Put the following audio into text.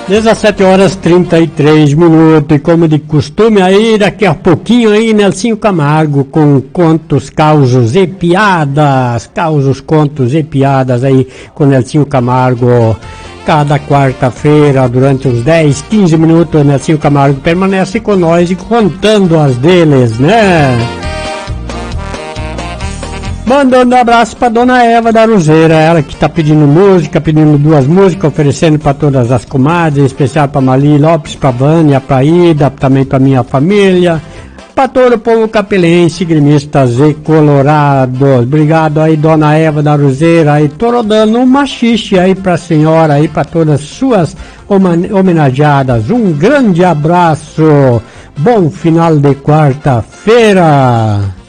17 horas 33 minutos, e como de costume aí, daqui a pouquinho aí, Nelsinho Camargo com contos, causos e piadas, contos e piadas aí com Nelsinho Camargo. Cada quarta-feira, durante uns 10, 15 minutos, Nelsinho Camargo permanece com nós e contando as deles, né? Mandando um abraço pra Dona Eva da Aruzeira, ela que tá pedindo música, pedindo 2 músicas, oferecendo pra todas as comadres, em especial pra Mali Lopes, pra Vânia, pra Ida, também pra minha família, pra todo o povo capelense, gremistas e colorados. Obrigado aí, Dona Eva da Aruzeira, aí tô rodando um machixe aí pra senhora, aí pra todas suas homenageadas. Um grande abraço, bom final de quarta-feira.